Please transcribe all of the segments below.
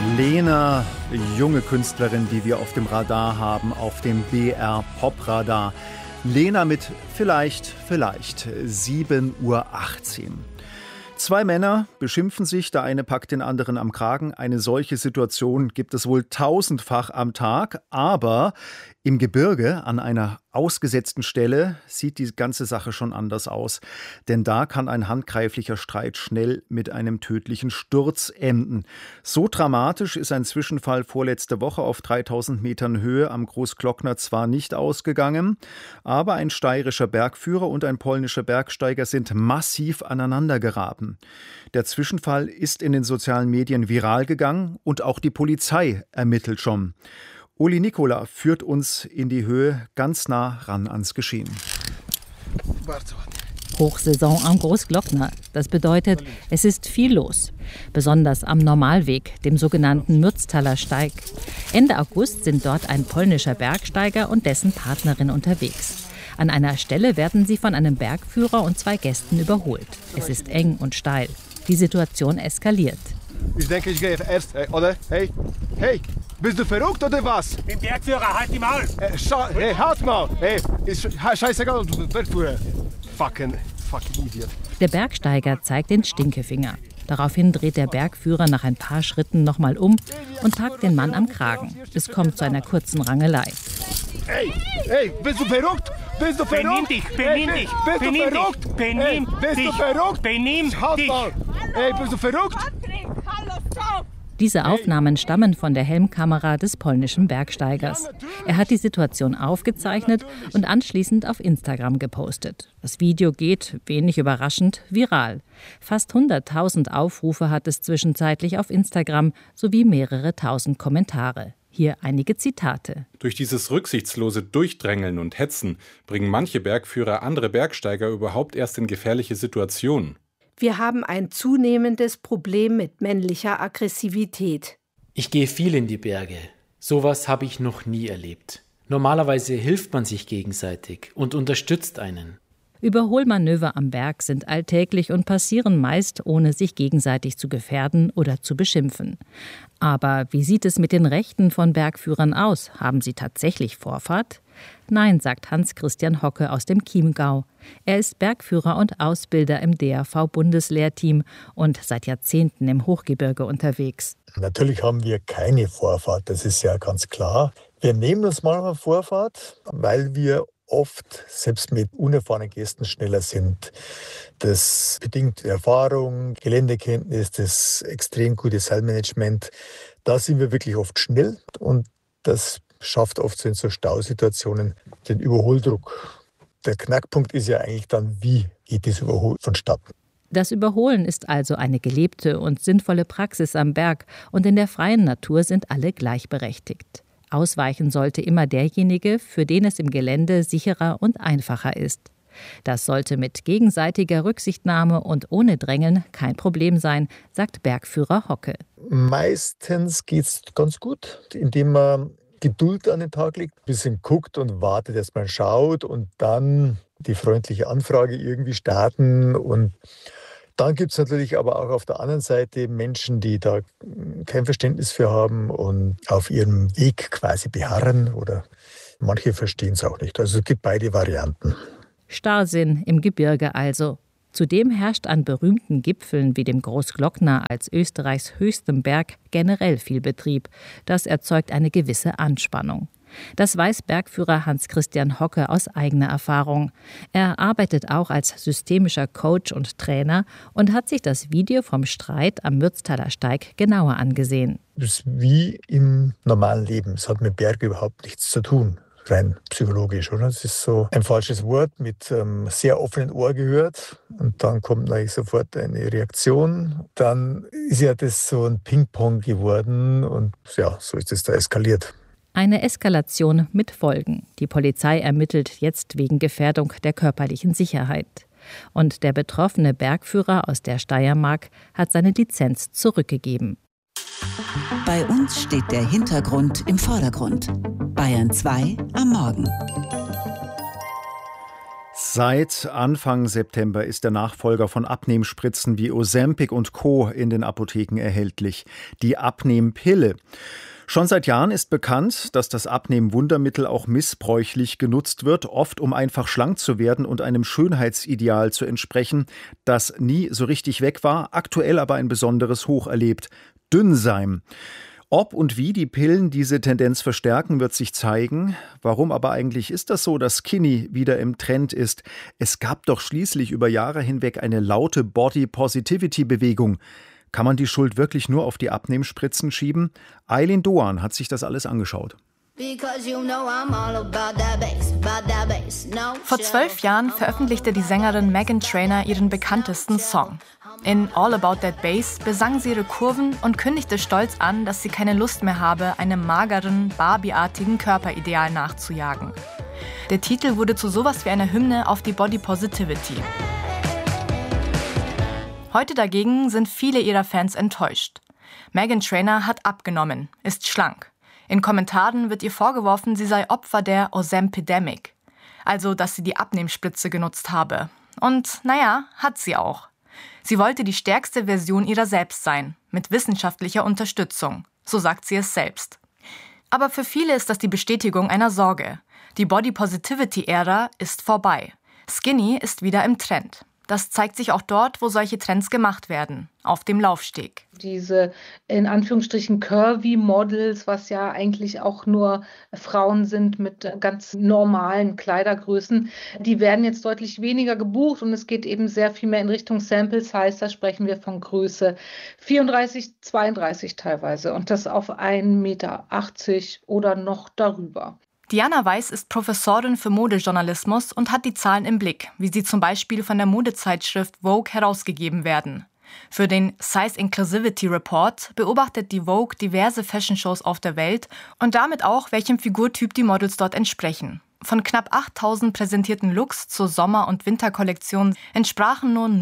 Lena, junge Künstlerin, die wir auf dem Radar haben, auf dem BR Pop-Radar. Lena mit vielleicht 7:18 Uhr. Zwei Männer beschimpfen sich, der eine packt den anderen am Kragen. Eine solche Situation gibt es wohl tausendfach am Tag, aber im Gebirge an einer ausgesetzten Stelle sieht die ganze Sache schon anders aus. Denn da kann ein handgreiflicher Streit schnell mit einem tödlichen Sturz enden. So dramatisch ist ein Zwischenfall vorletzte Woche auf 3000 Metern Höhe am Großglockner zwar nicht ausgegangen, aber ein steirischer Bergführer und ein polnischer Bergsteiger sind massiv aneinander geraten. Der Zwischenfall ist in den sozialen Medien viral gegangen und auch die Polizei ermittelt schon. Uli Nikola führt uns in die Höhe ganz nah ran ans Geschehen. Hochsaison am Großglockner. Das bedeutet, es ist viel los. Besonders am Normalweg, dem sogenannten Mürztaler Steig. Ende August sind dort ein polnischer Bergsteiger und dessen Partnerin unterwegs. An einer Stelle werden sie von einem Bergführer und zwei Gästen überholt. Es ist eng und steil. Die Situation eskaliert. Ich denke, ich gehe erst, oder? Hey, bist du verrückt oder was? Im Bergführer, halt die Maul! Hey, halt mal! Hey, ist scheißegal, du Bergführer. Fucking Idiot. Der Bergsteiger zeigt den Stinkefinger. Daraufhin dreht der Bergführer nach ein paar Schritten nochmal um und packt den Mann am Kragen. Es kommt zu einer kurzen Rangelei. Hey, bist du verrückt? Bist du verrückt? Benimm dich! Halt mal! Hey, bist du verrückt? Diese Aufnahmen stammen von der Helmkamera des polnischen Bergsteigers. Er hat die Situation aufgezeichnet und anschließend auf Instagram gepostet. Das Video geht, wenig überraschend, viral. Fast 100.000 Aufrufe hat es zwischenzeitlich auf Instagram sowie mehrere tausend Kommentare. Hier einige Zitate. Durch dieses rücksichtslose Durchdrängeln und Hetzen bringen manche Bergführer andere Bergsteiger überhaupt erst in gefährliche Situationen. Wir haben ein zunehmendes Problem mit männlicher Aggressivität. Ich gehe viel in die Berge. Sowas habe ich noch nie erlebt. Normalerweise hilft man sich gegenseitig und unterstützt einen. Überholmanöver am Berg sind alltäglich und passieren meist, ohne sich gegenseitig zu gefährden oder zu beschimpfen. Aber wie sieht es mit den Rechten von Bergführern aus? Haben sie tatsächlich Vorfahrt? Nein, sagt Hans-Christian Hocke aus dem Chiemgau. Er ist Bergführer und Ausbilder im DAV-Bundeslehrteam und seit Jahrzehnten im Hochgebirge unterwegs. Natürlich haben wir keine Vorfahrt, das ist ja ganz klar. Wir nehmen uns manchmal Vorfahrt, weil wir oft selbst mit unerfahrenen Gästen schneller sind. Das bedingt Erfahrung, Geländekenntnis, das extrem gute Seilmanagement. Da sind wir wirklich oft schnell und das schafft oft so in so Stausituationen den Überholdruck. Der Knackpunkt ist ja eigentlich dann, wie geht das Überholen vonstatten. Das Überholen ist also eine gelebte und sinnvolle Praxis am Berg und in der freien Natur sind alle gleichberechtigt. Ausweichen sollte immer derjenige, für den es im Gelände sicherer und einfacher ist. Das sollte mit gegenseitiger Rücksichtnahme und ohne Drängeln kein Problem sein, sagt Bergführer Hocke. Meistens geht es ganz gut, indem man Geduld an den Tag legt, ein bisschen guckt und wartet, dass man schaut und dann die freundliche Anfrage irgendwie starten. Und dann gibt es natürlich aber auch auf der anderen Seite Menschen, die da kein Verständnis für haben und auf ihrem Weg quasi beharren oder manche verstehen es auch nicht. Also es gibt beide Varianten. Starrsinn im Gebirge also. Zudem herrscht an berühmten Gipfeln wie dem Großglockner als Österreichs höchstem Berg generell viel Betrieb. Das erzeugt eine gewisse Anspannung. Das weiß Bergführer Hans-Christian Hocke aus eigener Erfahrung. Er arbeitet auch als systemischer Coach und Trainer und hat sich das Video vom Streit am Mürztaler Steig genauer angesehen. Das ist wie im normalen Leben. Es hat mit Berg überhaupt nichts zu tun. Rein psychologisch, oder? Das ist so ein falsches Wort mit sehr offenen Ohr gehört und dann kommt natürlich sofort eine Reaktion. Dann ist ja das so ein Ping-Pong geworden und ja, so ist es da eskaliert. Eine Eskalation mit Folgen. Die Polizei ermittelt jetzt wegen Gefährdung der körperlichen Sicherheit. Und der betroffene Bergführer aus der Steiermark hat seine Lizenz zurückgegeben. Bei uns steht der Hintergrund im Vordergrund. Bayern 2 am Morgen. Seit Anfang September ist der Nachfolger von Abnehmspritzen wie Ozempic und Co. in den Apotheken erhältlich. Die Abnehmpille. Schon seit Jahren ist bekannt, dass das Abnehmwundermittel auch missbräuchlich genutzt wird, oft um einfach schlank zu werden und einem Schönheitsideal zu entsprechen, das nie so richtig weg war, aktuell aber ein besonderes Hoch erlebt: Dünnsein. Ob und wie die Pillen diese Tendenz verstärken, wird sich zeigen. Warum aber eigentlich ist das so, dass Skinny wieder im Trend ist? Es gab doch schließlich über Jahre hinweg eine laute Body-Positivity-Bewegung. Kann man die Schuld wirklich nur auf die Abnehmspritzen schieben? Eileen Doan hat sich das alles angeschaut. Vor 12 Jahren veröffentlichte die Sängerin Meghan Trainor ihren bekanntesten Song. In All About That Bass besang sie ihre Kurven und kündigte stolz an, dass sie keine Lust mehr habe, einem mageren, Barbie-artigen Körperideal nachzujagen. Der Titel wurde zu sowas wie einer Hymne auf die Body Positivity. Heute dagegen sind viele ihrer Fans enttäuscht. Meghan Trainor hat abgenommen, ist schlank. In Kommentaren wird ihr vorgeworfen, sie sei Opfer der Ozempidemic. Also, dass sie die Abnehmspritze genutzt habe. Und naja, hat sie auch. Sie wollte die stärkste Version ihrer selbst sein, mit wissenschaftlicher Unterstützung. So sagt sie es selbst. Aber für viele ist das die Bestätigung einer Sorge. Die Body-Positivity-Ära ist vorbei. Skinny ist wieder im Trend. Das zeigt sich auch dort, wo solche Trends gemacht werden, auf dem Laufsteg. Diese in Anführungsstrichen curvy Models, was ja eigentlich auch nur Frauen sind mit ganz normalen Kleidergrößen, die werden jetzt deutlich weniger gebucht und es geht eben sehr viel mehr in Richtung Sample Size. Da sprechen wir von Größe 34, 32 teilweise und das auf 1,80 Meter oder noch darüber. Diana Weiss ist Professorin für Modejournalismus und hat die Zahlen im Blick, wie sie zum Beispiel von der Modezeitschrift Vogue herausgegeben werden. Für den Size Inclusivity Report beobachtet die Vogue diverse Fashion-Shows auf der Welt und damit auch, welchem Figurtyp die Models dort entsprechen. Von knapp 8.000 präsentierten Looks zur Sommer- und Winterkollektion entsprachen nur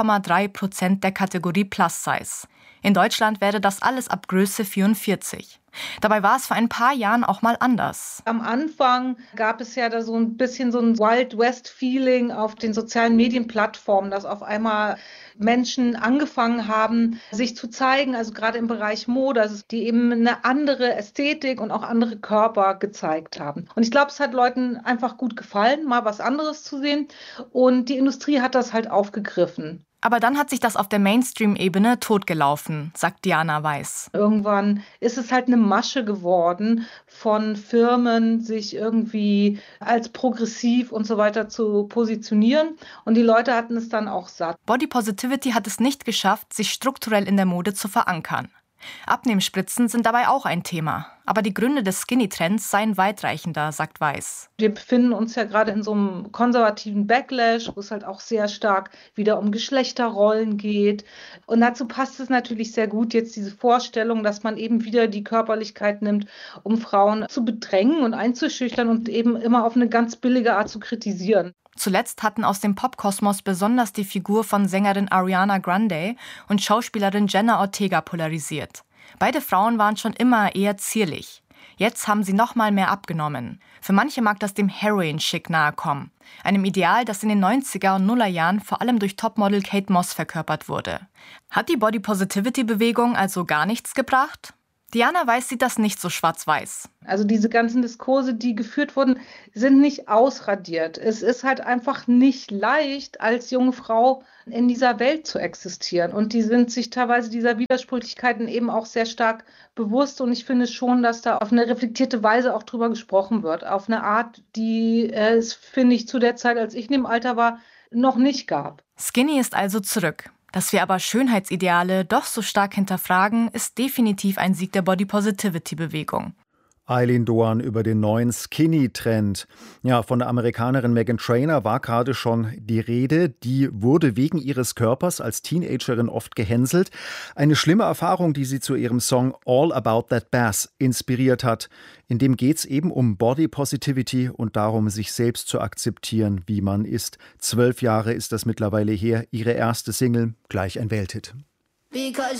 0,3% der Kategorie Plus Size. In Deutschland wäre das alles ab Größe 44. Dabei war es vor ein paar Jahren auch mal anders. Am Anfang gab es ja da so ein bisschen so ein Wild West-Feeling auf den sozialen Medienplattformen, dass auf einmal Menschen angefangen haben, sich zu zeigen, also gerade im Bereich Mode, die eben eine andere Ästhetik und auch andere Körper gezeigt haben. Und ich glaube, es hat Leuten einfach gut gefallen, mal was anderes zu sehen. Und die Industrie hat das halt aufgegriffen. Aber dann hat sich das auf der Mainstream-Ebene totgelaufen, sagt Diana Weiss. Irgendwann ist es halt eine Masche geworden von Firmen, sich irgendwie als progressiv und so weiter zu positionieren. Und die Leute hatten es dann auch satt. Body Positivity hat es nicht geschafft, sich strukturell in der Mode zu verankern. Abnehmspritzen sind dabei auch ein Thema. Aber die Gründe des Skinny-Trends seien weitreichender, sagt Weiss. Wir befinden uns ja gerade in so einem konservativen Backlash, wo es halt auch sehr stark wieder um Geschlechterrollen geht. Und dazu passt es natürlich sehr gut jetzt diese Vorstellung, dass man eben wieder die Körperlichkeit nimmt, um Frauen zu bedrängen und einzuschüchtern und eben immer auf eine ganz billige Art zu kritisieren. Zuletzt hatten aus dem Popkosmos besonders die Figur von Sängerin Ariana Grande und Schauspielerin Jenna Ortega polarisiert. Beide Frauen waren schon immer eher zierlich. Jetzt haben sie noch mal mehr abgenommen. Für manche mag das dem Heroin-Chic nahe kommen. Einem Ideal, das in den 90er und Nuller Jahren vor allem durch Topmodel Kate Moss verkörpert wurde. Hat die Body-Positivity-Bewegung also gar nichts gebracht? Diana Weiss sieht das nicht so schwarz-weiß. Also diese ganzen Diskurse, die geführt wurden, sind nicht ausradiert. Es ist halt einfach nicht leicht, als junge Frau in dieser Welt zu existieren. Und die sind sich teilweise dieser Widersprüchlichkeiten eben auch sehr stark bewusst. Und ich finde schon, dass da auf eine reflektierte Weise auch drüber gesprochen wird. Auf eine Art, die es, finde ich, zu der Zeit, als ich in dem Alter war, noch nicht gab. Skinny ist also zurück. Dass wir aber Schönheitsideale doch so stark hinterfragen, ist definitiv ein Sieg der Body-Positivity-Bewegung. Eileen Doan über den neuen Skinny-Trend. Ja, von der Amerikanerin Meghan Trainor war gerade schon die Rede. Die wurde wegen ihres Körpers als Teenagerin oft gehänselt. Eine schlimme Erfahrung, die sie zu ihrem Song All About That Bass inspiriert hat. In dem geht es eben um Body Positivity und darum, sich selbst zu akzeptieren, wie man ist. 12 Jahre ist das mittlerweile her. Ihre erste Single, gleich ein Welthit.